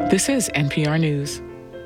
This is NPR News.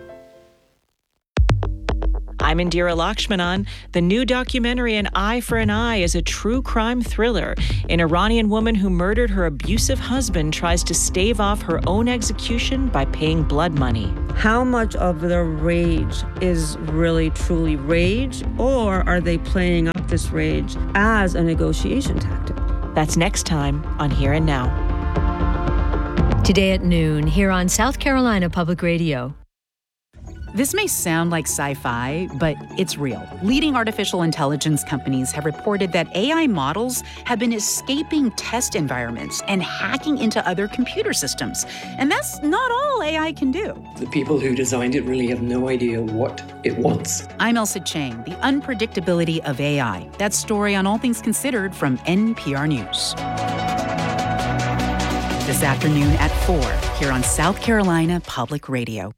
I'm Indira Lakshmanan. The new documentary An Eye for an Eye is a true crime thriller. An Iranian woman who murdered her abusive husband tries to stave off her own execution by paying blood money. How much of the rage is really truly rage, or are they playing up this rage as a negotiation tactic? That's next time on Here and Now. Today at noon, here on South Carolina Public Radio. This may sound like sci-fi, but it's real. Leading artificial intelligence companies have reported that AI models have been escaping test environments and hacking into other computer systems. And that's not all AI can do. The people who designed it really have no idea what it wants. I'm Elsa Chang, the unpredictability of AI. That story on All Things Considered from NPR News. This afternoon at 4, here on South Carolina Public Radio.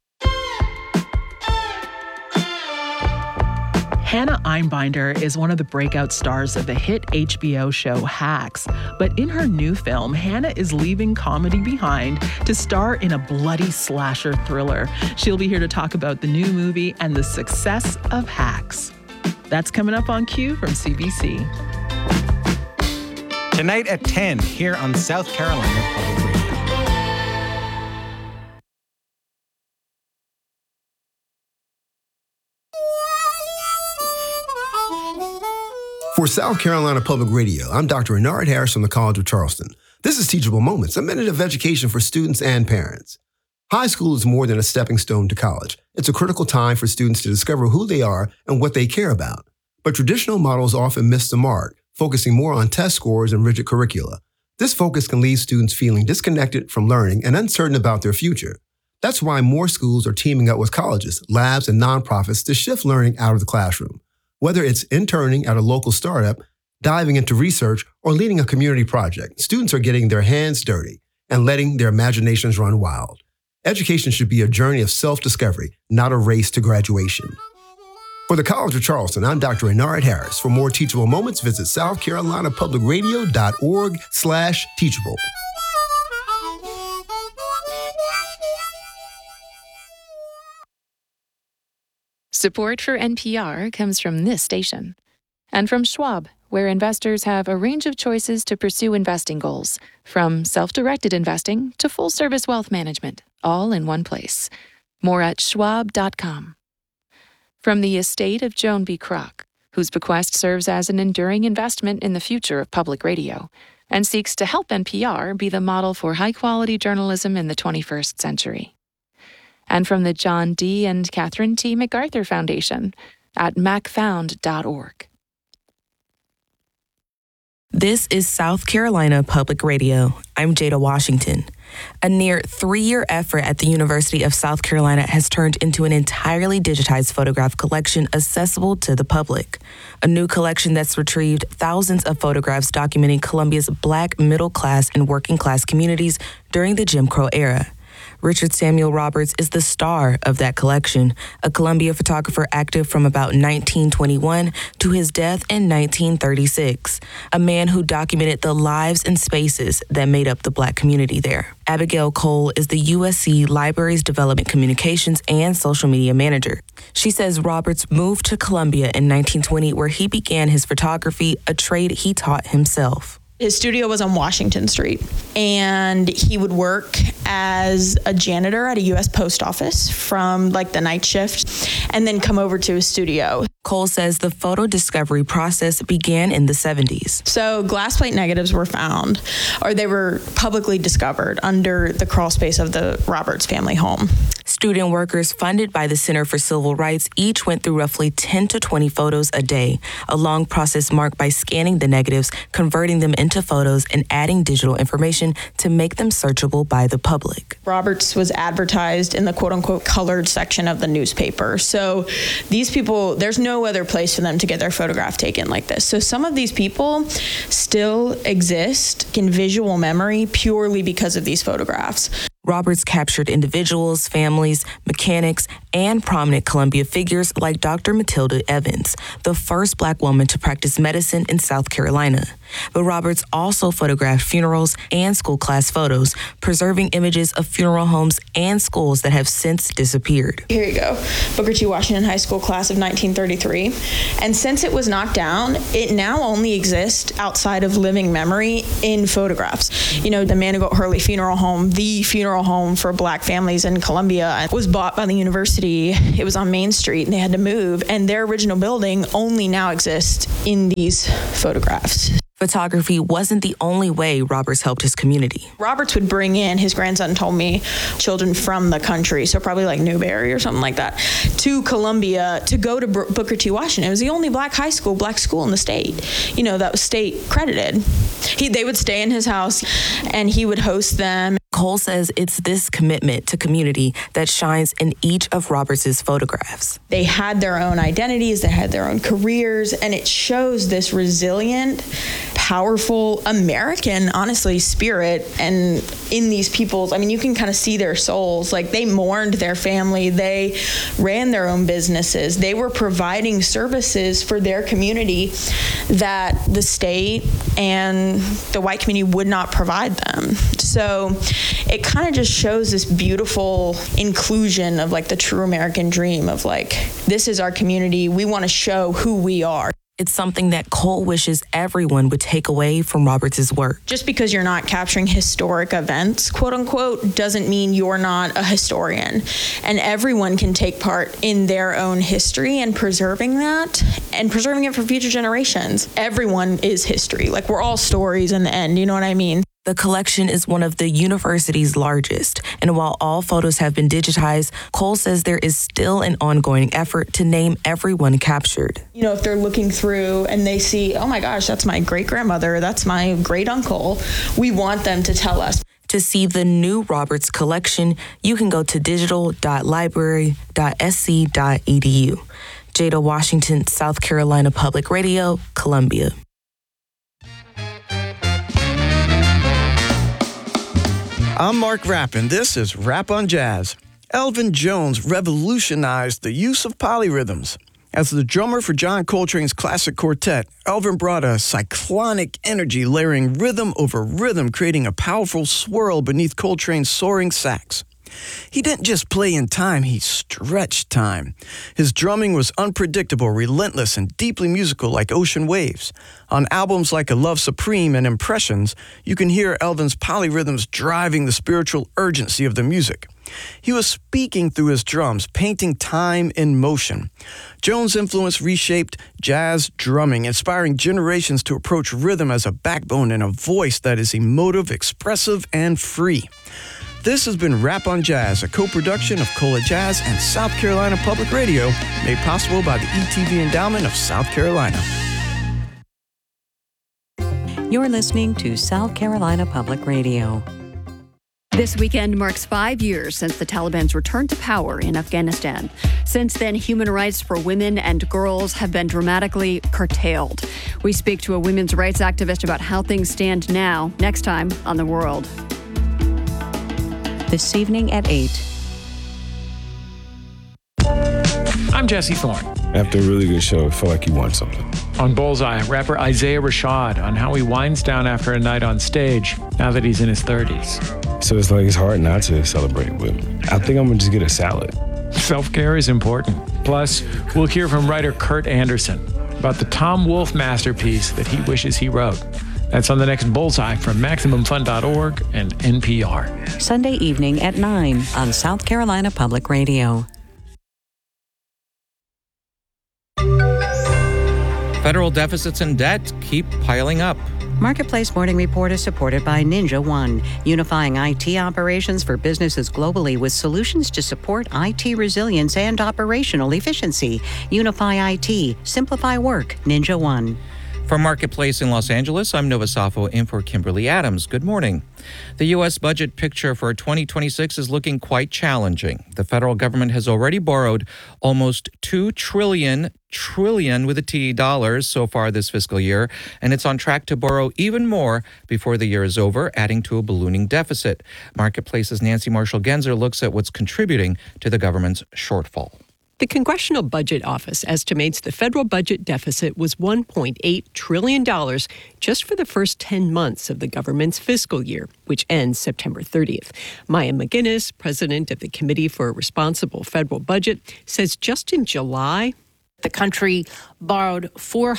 Hannah Einbinder is one of the breakout stars of the hit HBO show Hacks. But in her new film, Hannah is leaving comedy behind to star in a bloody slasher thriller. She'll be here to talk about the new movie and the success of Hacks. That's coming up on Q from CBC. Tonight at 10 here on South Carolina Public Radio. For South Carolina Public Radio, I'm Dr. Renard Harris from the College of Charleston. This is Teachable Moments, a minute of education for students and parents. High school is more than a stepping stone to college. It's a critical time for students to discover who they are and what they care about. But traditional models often miss the mark, focusing more on test scores and rigid curricula. This focus can leave students feeling disconnected from learning and uncertain about their future. That's why more schools are teaming up with colleges, labs, and nonprofits to shift learning out of the classroom. Whether it's interning at a local startup, diving into research, or leading a community project, students are getting their hands dirty and letting their imaginations run wild. Education should be a journey of self-discovery, not a race to graduation. For the College of Charleston, I'm Dr. Renard Harris. For more teachable moments, visit southcarolinapublicradio.org/teachable. Support for NPR comes from this station and from Schwab, where investors have a range of choices to pursue investing goals, from self-directed investing to full-service wealth management, all in one place. More at schwab.com. From the estate of Joan B. Kroc, whose bequest serves as an enduring investment in the future of public radio and seeks to help NPR be the model for high-quality journalism in the 21st century. And from the John D. and Catherine T. MacArthur Foundation at macfound.org. This is South Carolina Public Radio. I'm Jada Washington. A near 3-year effort at the University of South Carolina has turned into an entirely digitized photograph collection accessible to the public. A new collection that's retrieved thousands of photographs documenting Columbia's Black middle class and working class communities during the Jim Crow era. Richard Samuel Roberts is the star of that collection, a Columbia photographer active from about 1921 to his death in 1936, a man who documented the lives and spaces that made up the Black community there. Abigail Cole is the USC Libraries Development Communications and Social Media Manager. She says Roberts moved to Columbia in 1920, where he began his photography, a trade he taught himself. His studio was on Washington Street, and he would work as a janitor at a U.S. post office from like the night shift and then come over to his studio. Cole says the photo discovery process began in the 70s. So glass plate negatives were found, or they were publicly discovered under the crawl space of the Roberts family home. Student workers funded by the Center for Civil Rights each went through roughly 10 to 20 photos a day, a long process marked by scanning the negatives, converting them into photos, and adding digital information to make them searchable by the public. Roberts was advertised in the quote-unquote colored section of the newspaper. So these people, there's no other place for them to get their photograph taken like this. So some of these people still exist in visual memory purely because of these photographs. Roberts captured individuals, families, mechanics, and prominent Columbia figures like Dr. Matilda Evans, the first Black woman to practice medicine in South Carolina. But Roberts also photographed funerals and school class photos, preserving images of funeral homes and schools that have since disappeared. Here you go, Booker T. Washington High School class of 1933. And since it was knocked down, it now only exists outside of living memory in photographs. You know, the Manigault Hurley Funeral Home, the funeral home for Black families in Columbia, was bought by the university. It was on Main Street and they had to move, and their original building only now exists in these photographs. Photography wasn't the only way Roberts helped his community. Roberts would bring in, his grandson told me, children from the country, so probably like Newberry or something like that, to Columbia to go to Booker T. Washington. It was the only black school in the state, you know, that was state credited. They would stay in his house and he would host them. Cole says it's this commitment to community that shines in each of Roberts' photographs. They had their own identities, they had their own careers, and it shows this resilient, powerful American, honestly, spirit. And in these people's, I mean, you can kind of see their souls. Like, they mourned their family, they ran their own businesses, they were providing services for their community that the state and the white community would not provide them. So it kind of just shows this beautiful inclusion of like the true American dream of like, this is our community, we want to show who we are. It's something that Cole wishes everyone would take away from Roberts' work. Just because you're not capturing historic events, quote unquote, doesn't mean you're not a historian. And everyone can take part in their own history and preserving that and preserving it for future generations. Everyone is history. Like, we're all stories in the end, you know what I mean? The collection is one of the university's largest, and while all photos have been digitized, Cole says there is still an ongoing effort to name everyone captured. You know, if they're looking through and they see, oh my gosh, that's my great-grandmother, that's my great-uncle, we want them to tell us. To see the new Roberts collection, you can go to digital.library.sc.edu. Jada Washington, South Carolina Public Radio, Columbia. I'm Mark Rapp, and this is Rap on Jazz. Elvin Jones revolutionized the use of polyrhythms. As the drummer for John Coltrane's classic quartet, Elvin brought a cyclonic energy, layering rhythm over rhythm, creating a powerful swirl beneath Coltrane's soaring sax. He didn't just play in time, he stretched time. His drumming was unpredictable, relentless, and deeply musical like ocean waves. On albums like A Love Supreme and Impressions, you can hear Elvin's polyrhythms driving the spiritual urgency of the music. He was speaking through his drums, painting time in motion. Jones' influence reshaped jazz drumming, inspiring generations to approach rhythm as a backbone and a voice that is emotive, expressive, and free. This has been Rap on Jazz, a co-production of Cola Jazz and South Carolina Public Radio, made possible by the ETV Endowment of South Carolina. You're listening to South Carolina Public Radio. This weekend marks 5 years since the Taliban's return to power in Afghanistan. Since then, human rights for women and girls have been dramatically curtailed. We speak to a women's rights activist about how things stand now, next time on The World. This evening at 8. I'm Jesse Thorne. After a really good show, I feel like you won something. On Bullseye, rapper Isaiah Rashad on how he winds down after a night on stage now that he's in his 30s. So it's like it's hard not to celebrate with him. I think I'm going to just get a salad. Self-care is important. Plus, we'll hear from writer Kurt Anderson about the Tom Wolfe masterpiece that he wishes he wrote. That's on the next Bullseye from MaximumFun.org and NPR. Sunday evening at 9 on South Carolina Public Radio. Federal deficits and debt keep piling up. Marketplace Morning Report is supported by Ninja One, unifying IT operations for businesses globally with solutions to support IT resilience and operational efficiency. Unify IT, simplify work, Ninja One. From Marketplace in Los Angeles, I'm Nova Safo in for Kimberly Adams. Good morning. The U.S. budget picture for 2026 is looking quite challenging. The federal government has already borrowed almost $2 trillion with a T dollars so far this fiscal year, and it's on track to borrow even more before the year is over, adding to a ballooning deficit. Marketplace's Nancy Marshall-Genzer looks at what's contributing to the government's shortfall. The Congressional Budget Office estimates the federal budget deficit was $1.8 trillion just for the first 10 months of the government's fiscal year, which ends September 30th. Maya McGinnis, president of the Committee for a Responsible Federal Budget, says just in July, the country borrowed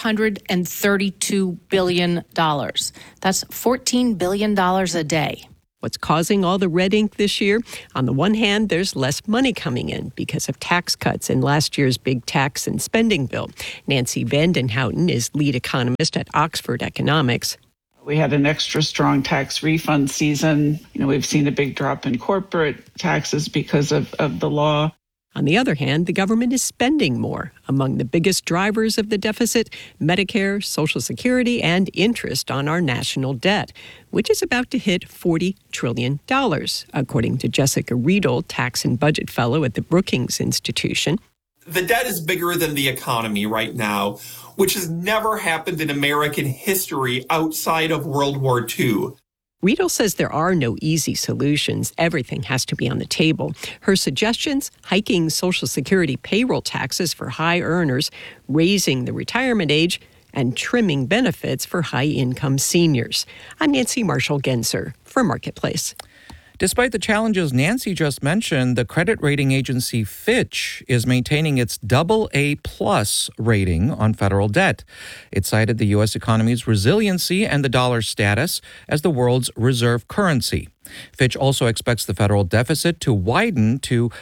$432 billion. That's $14 billion a day. What's causing all the red ink this year? On the one hand, there's less money coming in because of tax cuts in last year's big tax and spending bill. Nancy Vandenhouten is lead economist at Oxford Economics. We had an extra strong tax refund season. We've seen a big drop in corporate taxes because of the law. On the other hand, the government is spending more. Among the biggest drivers of the deficit, Medicare, Social Security, and interest on our national debt, which is about to hit $40 trillion, according to Jessica Riedel, tax and budget fellow at the Brookings Institution. The debt is bigger than the economy right now, which has never happened in American history outside of World War II. Riedel says there are no easy solutions. Everything has to be on the table. Her suggestions: hiking Social Security payroll taxes for high earners, raising the retirement age, and trimming benefits for high-income seniors. I'm Nancy Marshall-Genzer for Marketplace. Despite the challenges Nancy just mentioned, the credit rating agency Fitch is maintaining its AA+ rating on federal debt. It cited the U.S. economy's resiliency and the dollar's status as the world's reserve currency. Fitch also expects the federal deficit to widen to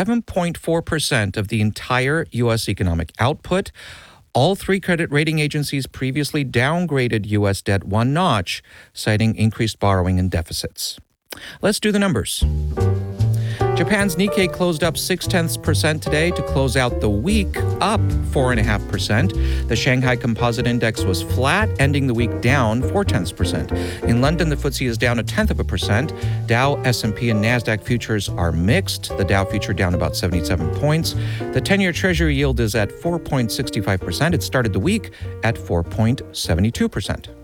7.4% of the entire U.S. economic output. All three credit rating agencies previously downgraded U.S. debt one notch, citing increased borrowing and deficits. Let's do the numbers. Japan's Nikkei closed up 0.6% today to close out the week, up 4.5%. The Shanghai Composite Index was flat, ending the week down 0.4%. In London, the FTSE is down 0.1%. Dow, S&P, and Nasdaq futures are mixed. The Dow future down about 77 points. The 10-year Treasury yield is at 4.65%. It started the week at 4.72%.